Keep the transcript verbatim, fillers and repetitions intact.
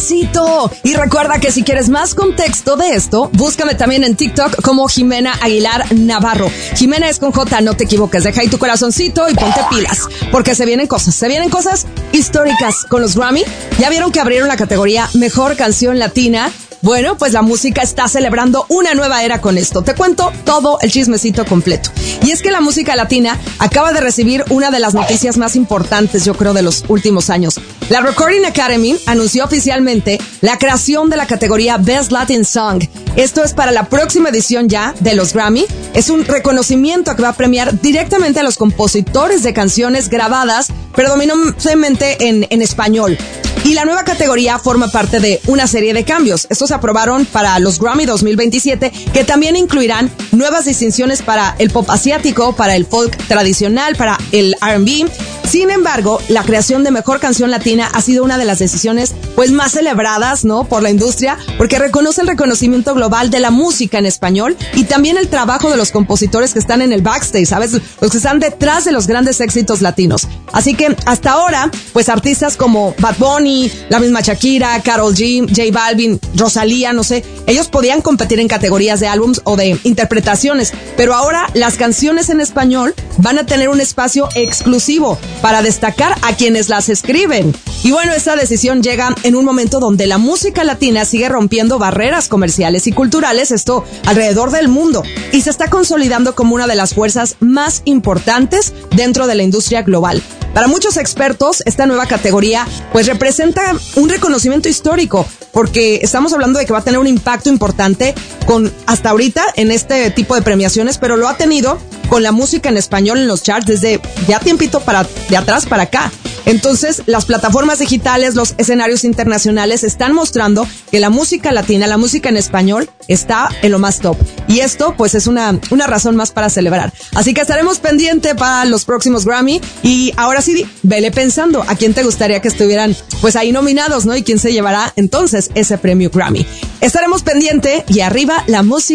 chismecito. Y recuerda que si quieres más contexto de esto, búscame también en TikTok como Jimena Aguilar Navarro. Jimena es con J, no te equivoques. Deja ahí tu corazoncito y ponte pilas, porque se vienen cosas, se vienen cosas históricas con los Grammy. ¿Ya vieron que abrieron la categoría Mejor Canción Latina? Bueno, pues la música está celebrando una nueva era con esto. Te cuento todo el chismecito completo. Y es que la música latina acaba de recibir una de las noticias más importantes, yo creo, de los últimos años. La Recording Academy anunció oficialmente la creación de la categoría Best Latin Song. Esto es para la próxima edición ya de los Grammy. Es un reconocimiento que va a premiar directamente a los compositores de canciones grabadas predominantemente en, en español. Y la nueva categoría forma parte de una serie de cambios. Estos se aprobaron para los Grammy dos mil veintisiete, que también incluirán nuevas distinciones para el pop asiático, para el folk tradicional, para el R and B. Sin embargo, la creación de Mejor Canción Latina ha sido una de las decisiones pues más celebradas, ¿no?, por la industria, porque reconoce el reconocimiento global de la música en español y también el trabajo de los compositores que están en el backstage, ¿sabes? Los que están detrás de los grandes éxitos latinos. Así que hasta ahora, pues artistas como Bad Bunny, la misma Shakira, Karol G, J Balvin, Rosalía, no sé, ellos podían competir en categorías de álbums o de interpretaciones, pero ahora las canciones en español van a tener un espacio exclusivo para destacar a quienes las escriben. Y bueno, esta decisión llega en un momento donde la música latina sigue rompiendo barreras comerciales y culturales, esto alrededor del mundo, y se está consolidando como una de las fuerzas más importantes dentro de la industria global. Para muchos expertos, esta nueva categoría pues representa un reconocimiento histórico, porque estamos hablando de que va a tener un impacto importante con hasta ahorita en este tipo de premiaciones, pero lo ha tenido con la música en español en los charts desde ya tiempito para de atrás para acá. Entonces, las plataformas digitales, los escenarios internacionales están mostrando que la música latina, la música en español, está en lo más top. Y esto, pues, es una, una razón más para celebrar. Así que estaremos pendientes para los próximos Grammy. Y ahora sí, vele pensando a quién te gustaría que estuvieran, pues, ahí nominados, ¿no? Y quién se llevará, entonces, ese premio Grammy. Estaremos pendientes y arriba la música.